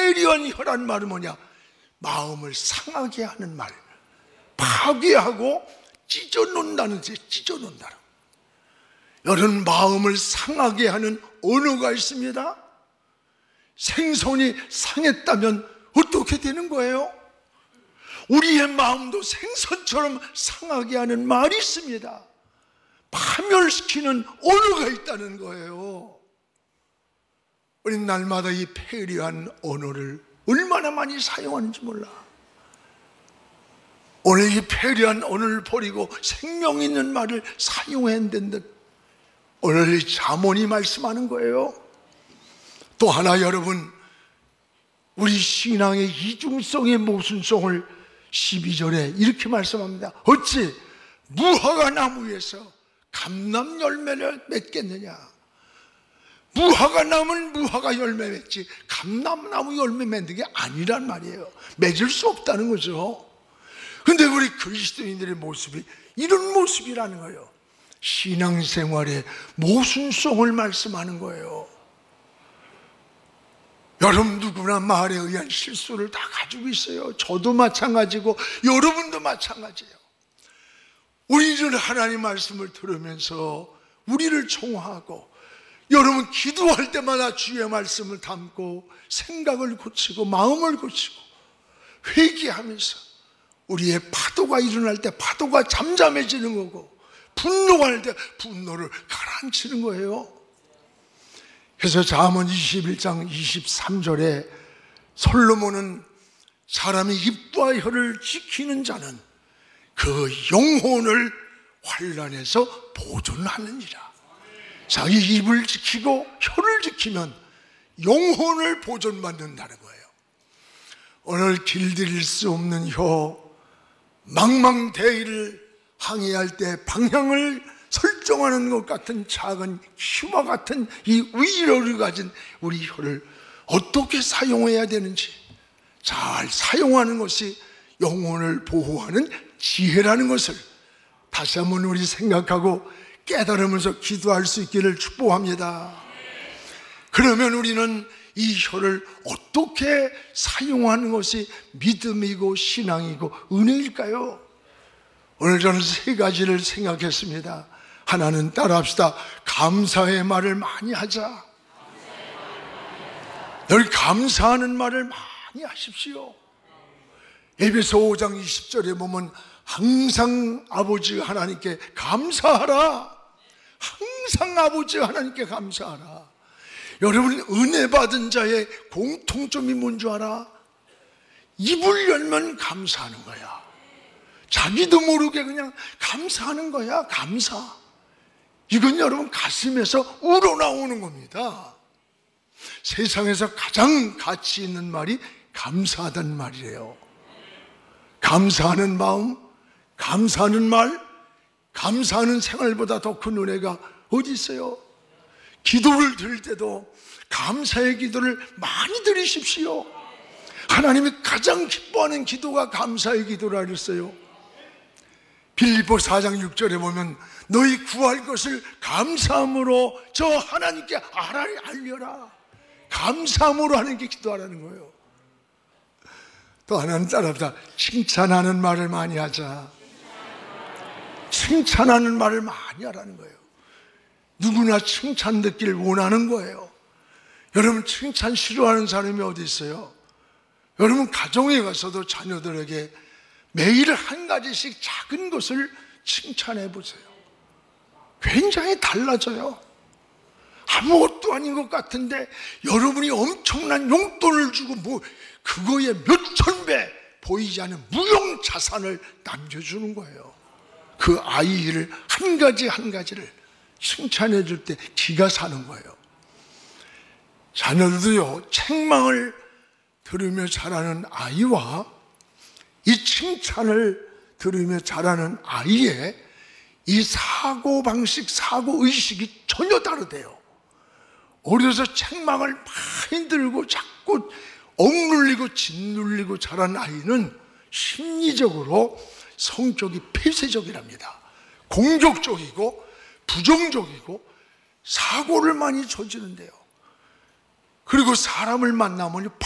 폐리한 혀란 말은 뭐냐? 마음을 상하게 하는 말, 파괴하고 찢어놓는다는 데 찢어놓는다. 여러분, 마음을 상하게 하는 언어가 있습니다. 생선이 상했다면 어떻게 되는 거예요? 우리의 마음도 생선처럼 상하게 하는 말이 있습니다. 파멸시키는 언어가 있다는 거예요. 우린 날마다 이 폐리한 언어를 얼마나 많이 사용하는지 몰라. 오늘 이 폐리한 언어를 버리고 생명 있는 말을 사용해야 된다. 오늘 이 잠언이 말씀하는 거예요. 또 하나, 여러분, 우리 신앙의 이중성의 모순성을 12절에 이렇게 말씀합니다. 어찌 무화과 나무에서 감람 열매를 맺겠느냐? 무화과 나무는 무화과 열매 맺지 감람나무 열매 맺는 게 아니란 말이에요. 맺을 수 없다는 거죠. 근데 우리 그리스도인들의 모습이 이런 모습이라는 거예요. 신앙생활의 모순성을 말씀하는 거예요. 여러분, 누구나 말에 의한 실수를 다 가지고 있어요. 저도 마찬가지고 여러분도 마찬가지예요. 우리는 하나님 말씀을 들으면서 우리를 총화하고, 여러분 기도할 때마다 주의 말씀을 담고 생각을 고치고 마음을 고치고 회개하면서 우리의 파도가 일어날 때 파도가 잠잠해지는 거고, 분노할 때 분노를 가라앉히는 거예요. 그래서 잠언 21장 23절에 솔로몬은 사람이 입과 혀를 지키는 자는 그 영혼을 환난에서 보존하느니라. 자기 입을 지키고 혀를 지키면 영혼을 보존받는다는 거예요. 오늘 길들일 수 없는 혀, 망망대해를 항해할 때 방향을 설정하는 것 같은 작은 휘와 같은 이 위로를 가진 우리 혀를 어떻게 사용해야 되는지 잘 사용하는 것이 영혼을 보호하는 지혜라는 것을 다시 한번 우리 생각하고 깨달으면서 기도할 수 있기를 축복합니다. 그러면 우리는 이 혀를 어떻게 사용하는 것이 믿음이고 신앙이고 은혜일까요? 오늘 저는 세 가지를 생각했습니다. 하나는 따라합시다. 감사의 말을 많이 하자. 늘 감사하는 말을 많이 하십시오. 에베소 5장 20절에 보면 항상 아버지 하나님께 감사하라. 항상 아버지 하나님께 감사하라. 여러분, 은혜 받은 자의 공통점이 뭔 줄 알아? 입을 열면 감사하는 거야. 자기도 모르게 그냥 감사하는 거야. 감사. 이건 여러분 가슴에서 우러나오는 겁니다. 세상에서 가장 가치 있는 말이 감사하다는 말이에요. 감사하는 마음, 감사하는 말, 감사하는 생활보다 더 큰 은혜가 어디 있어요? 기도를 드릴 때도 감사의 기도를 많이 드리십시오. 하나님이 가장 기뻐하는 기도가 감사의 기도라 그랬어요. 빌립보 4장 6절에 보면 너희 구할 것을 감사함으로 저 하나님께 알려라. 감사함으로 하나님께 기도하라는 거예요. 또 하나는 따라합니다. 칭찬하는 말을 많이 하자. 칭찬하는 말을 많이 하라는 거예요. 누구나 칭찬 듣기를 원하는 거예요. 여러분, 칭찬 싫어하는 사람이 어디 있어요? 여러분 가정에 가서도 자녀들에게 매일 한 가지씩 작은 것을 칭찬해 보세요. 굉장히 달라져요. 아무것도 아닌 것 같은데 여러분이 엄청난 용돈을 주고 그거에 몇천 배 보이지 않는 무용 자산을 남겨주는 거예요. 그 아이를 한 가지 한 가지를 칭찬해 줄 때 기가 사는 거예요. 자녀들도요, 책망을 들으며 자라는 아이와 이 칭찬을 들으며 자라는 아이의 이 사고방식, 사고의식이 전혀 다르대요. 어려서 책망을 많이 들고 자꾸 억눌리고 짓눌리고 자란 아이는 심리적으로 성격이 폐쇄적이랍니다. 공격적이고 부정적이고 사고를 많이 저지른대요. 그리고 사람을 만나면